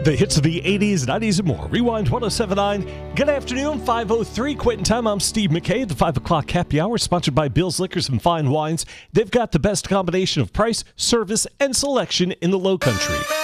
The hits of the 80s, 90s, and more. Rewind 1079. Good afternoon, 5:03 Quitting time. I'm Steve McKay. The 5 o'clock happy hour sponsored by Bill's Liquors and Fine Wines. They've got the best combination of price, service, and selection in the Low Country.